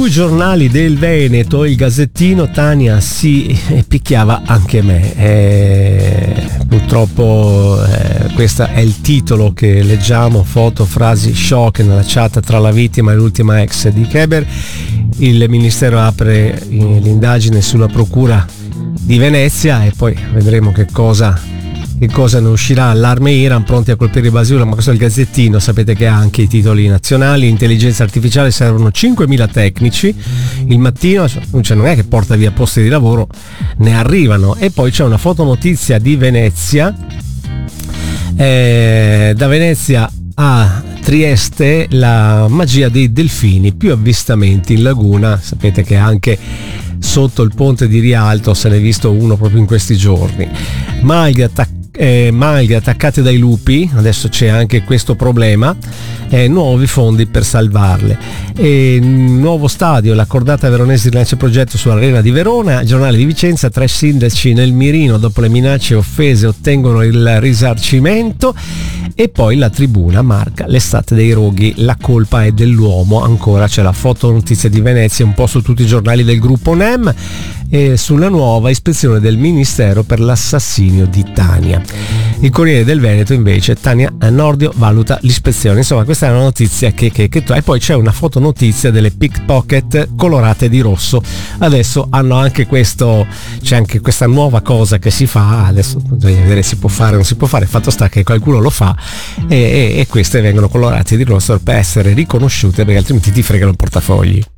Sui giornali del Veneto, il Gazzettino, Tania si picchiava anche me. Purtroppo questo è il titolo che leggiamo, foto, frasi shock nella chat tra la vittima e l'ultima ex di Cheber. Il Ministero apre l'indagine sulla procura di Venezia e poi vedremo che cosa ne uscirà. Allarme Iran, pronti a colpire i Basile, ma questo è il Gazzettino, sapete che ha anche i titoli nazionali. Intelligenza artificiale, servono 5.000 tecnici. Il Mattino, cioè non è che porta via posti di lavoro, ne arrivano. E poi c'è una fotonotizia di Venezia, da Venezia a Trieste, la magia dei delfini, più avvistamenti in laguna. Sapete che anche sotto il ponte di Rialto se n'è visto uno proprio in questi giorni. Maglie attaccate dai lupi, adesso c'è anche questo problema, nuovi fondi per salvarle. Nuovo stadio, la cordata veronese rilancia il progetto sull'Arena di Verona. Giornale di Vicenza, 3 sindaci nel mirino dopo le minacce e offese ottengono il risarcimento. E poi la Tribuna marca l'estate dei roghi, la colpa è dell'uomo. Ancora c'è la fotonotizia di Venezia un po' su tutti i giornali del gruppo NEM, e sulla nuova ispezione del Ministero per l'assassinio di Tania. Il Corriere del Veneto invece, Tania Nordio valuta l'ispezione. Insomma, questa è una notizia che e poi c'è una fotonotizia delle pickpocket colorate di rosso. Adesso hanno anche questo, c'è anche questa nuova cosa che si fa, adesso bisogna vedere si può fare o non si può fare. Fatto sta che qualcuno lo fa e queste vengono colorate di rosso per essere riconosciute, perché altrimenti ti fregano il portafogli.